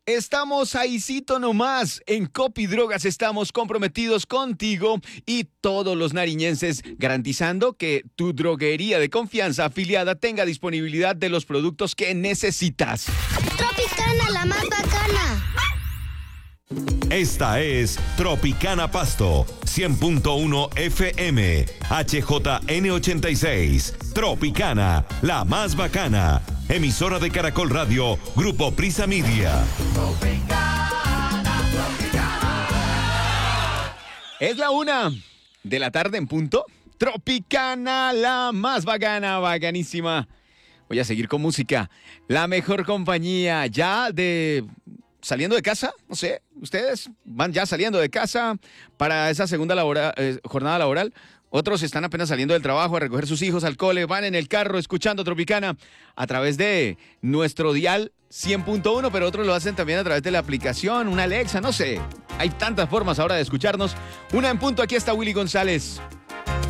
Estamos ahícito nomás. En Copidrogas estamos comprometidos contigo y todos los nariñenses, garantizando que tu droguería de confianza afiliada tenga disponibilidad de los productos que necesitas. Tropicana, la más bacana. Esta es Tropicana Pasto, 100.1 FM, HJN86. Tropicana, la más bacana. Emisora de Caracol Radio, Grupo Prisa Media. Es la 1:00 en punto. Tropicana, la más bacana, bacanísima. Voy a seguir con música. La mejor compañía ya de... saliendo de casa, no sé, ustedes van ya saliendo de casa para esa segunda jornada laboral. Otros están apenas saliendo del trabajo a recoger sus hijos al cole, van en el carro escuchando Tropicana a través de nuestro dial 100.1, pero otros lo hacen también a través de la aplicación, una Alexa, no sé. Hay tantas formas ahora de escucharnos. 1:00 en punto, aquí está Willy González.